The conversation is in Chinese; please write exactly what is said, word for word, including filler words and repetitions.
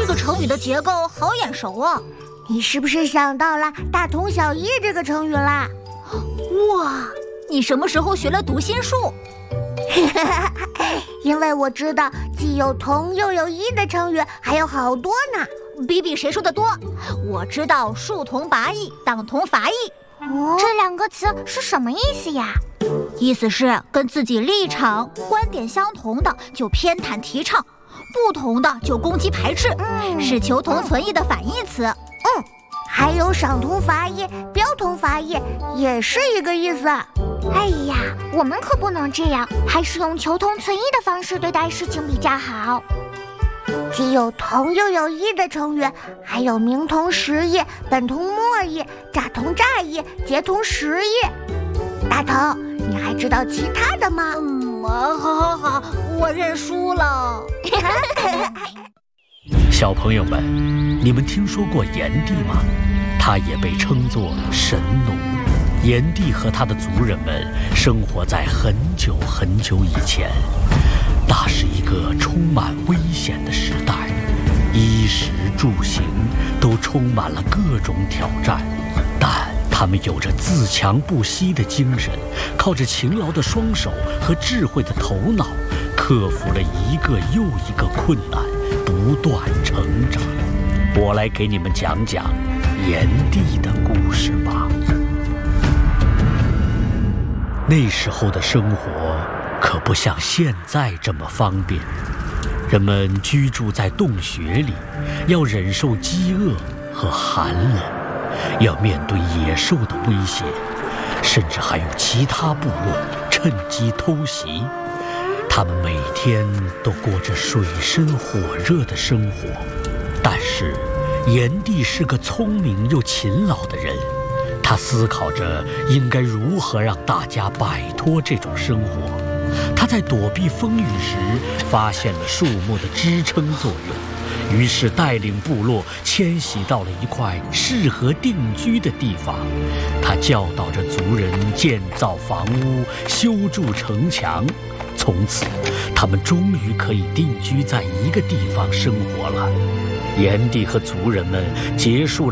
个成语的结构好眼熟啊！ 你是不是想到了大同小异这个成语啦？ 哇，你什么时候学了读心术？ 因为我知道既有同又有异的成语还有好多呢。 比比谁说的多。我知道树同拔异，党同伐异。 哦，这两个词是什么意思呀？ 意思是跟自己立场、观点相同的就偏袒提倡，不同的就攻击排斥，嗯、是求同存异的反义词。 嗯，还有赏同伐异、标同伐异，也是一个意思。 哎呀，我们可不能这样，还是用求同存异的方式对待事情比较好。 既有同又有异的成语，还有名同实异、本同末异、乍同乍异、截同实异。大头，你还知道其他的吗？ 嗯，好好好，我认输了。 小朋友们，你们听说过炎帝吗？他也被称作神农。炎帝和他的族人们生活在很久很久以前，那是一个充满危险的时代，衣食住行都充满了各种挑战，但他们有着自强不息的精神，靠着勤劳的双手和智慧的头脑，克服了一个又一个困难，不断成长。我来给你们讲讲炎帝的故事吧。那时候的生活可不像现在这么方便，人们居住在洞穴里，要忍受饥饿和寒冷，要面对野兽的威胁，甚至还有其他部落趁机偷袭。他们每天都过着水深火热的生活，但是炎帝是个聪明又勤劳的人，他思考着应该如何让大家摆脱这种生活。他在躲避风雨时发现了树木的支撑作用，于是带领部落迁徙到了一块适合定居的地方。他教导着族人建造房屋，修筑城墙，从此他们终于可以定居在一个地方生活了。炎帝和族人们结束了